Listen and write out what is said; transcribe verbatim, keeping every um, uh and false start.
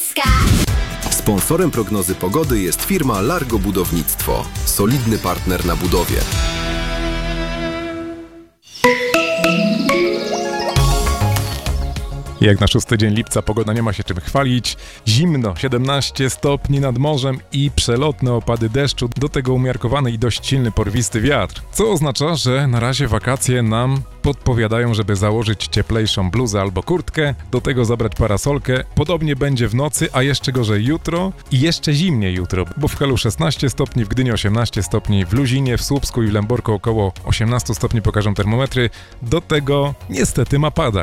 Budownicka. Sponsorem prognozy pogody jest firma Largo Budownictwo. Solidny partner na budowie. Jak na szósty dzień lipca pogoda nie ma się czym chwalić. Zimno, siedemnaście stopni nad morzem i przelotne opady deszczu, do tego umiarkowany i dość silny porwisty wiatr. Co oznacza, że na razie wakacje nam podpowiadają, żeby założyć cieplejszą bluzę albo kurtkę, do tego zabrać parasolkę. Podobnie będzie w nocy, a jeszcze gorzej jutro i jeszcze zimniej jutro, bo w Helu szesnaście stopni, w Gdyni osiemnaście stopni, w Luzinie, w Słupsku i w Lęborku około osiemnaście stopni pokażą termometry. Do tego niestety ma padać.